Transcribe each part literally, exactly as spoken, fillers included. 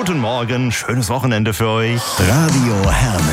Guten Morgen, schönes Wochenende für euch. Radio Herne.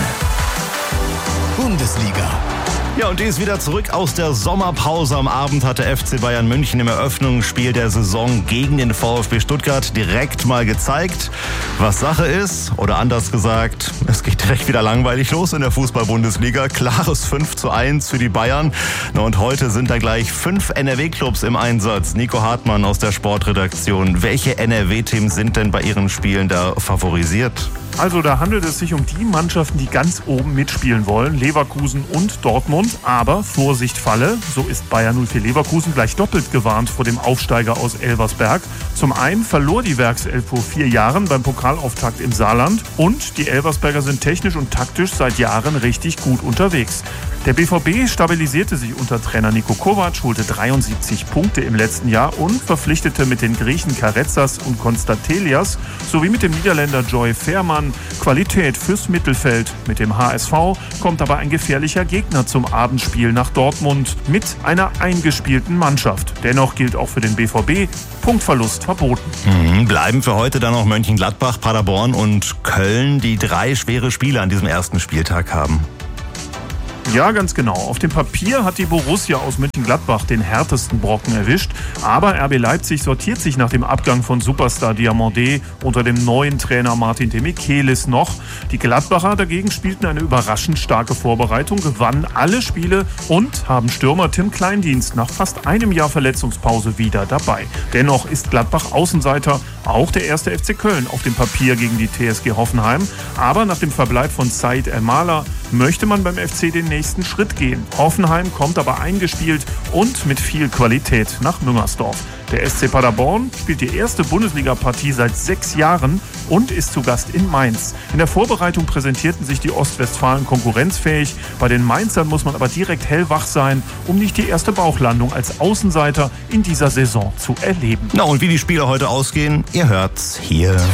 Bundesliga. Ja, und die ist wieder zurück aus der Sommerpause. Am Abend hatte F C Bayern München im Eröffnungsspiel der Saison gegen den VfB Stuttgart direkt mal gezeigt, was Sache ist. Oder anders gesagt, es geht direkt wieder langweilig los in der Fußball-Bundesliga. Klares fünf zu eins für die Bayern. Na, und heute sind da gleich fünf N R W-Clubs im Einsatz. Nico Hartmann aus der Sportredaktion. Welche N R W-Teams sind denn bei ihren Spielen da favorisiert? Also da handelt es sich um die Mannschaften, die ganz oben mitspielen wollen, Leverkusen und Dortmund. Aber Vorsicht Falle, so ist Bayer null vier Leverkusen gleich doppelt gewarnt vor dem Aufsteiger aus Elversberg. Zum einen verlor die Werkself vor vier Jahren beim Pokalauftakt im Saarland und die Elversberger sind technisch und taktisch seit Jahren richtig gut unterwegs. Der B V B stabilisierte sich unter Trainer Niko Kovac, holte dreiundsiebzig Punkte im letzten Jahr und verpflichtete mit den Griechen Karetsas und Konstatelias sowie mit dem Niederländer Joy Veerman Qualität fürs Mittelfeld. Mit dem H S V kommt aber ein gefährlicher Gegner zum Abendspiel nach Dortmund mit einer eingespielten Mannschaft. Dennoch gilt auch für den B V B, Punktverlust verboten. Mhm, bleiben für heute dann noch Mönchengladbach, Paderborn und Köln, die drei schwere Spiele an diesem ersten Spieltag haben. Ja, ganz genau. Auf dem Papier hat die Borussia aus Mönchengladbach den härtesten Brocken erwischt. Aber R B Leipzig sortiert sich nach dem Abgang von Superstar Diamandé unter dem neuen Trainer Martin Demichelis noch. Die Gladbacher dagegen spielten eine überraschend starke Vorbereitung, gewannen alle Spiele und haben Stürmer Tim Kleindienst nach fast einem Jahr Verletzungspause wieder dabei. Dennoch ist Gladbach Außenseiter, auch der erste F C Köln auf dem Papier gegen die T S G Hoffenheim. Aber nach dem Verbleib von Said El-Mala möchte man beim F C den nächsten Schritt gehen. Hoffenheim kommt aber eingespielt und mit viel Qualität nach Müngersdorf. Der S C Paderborn spielt die erste Bundesliga-Partie seit sechs Jahren und ist zu Gast in Mainz. In der Vorbereitung präsentierten sich die Ostwestfalen konkurrenzfähig. Bei den Mainzern muss man aber direkt hellwach sein, um nicht die erste Bauchlandung als Außenseiter in dieser Saison zu erleben. Na, und wie die Spiele heute ausgehen, ihr hört's hier.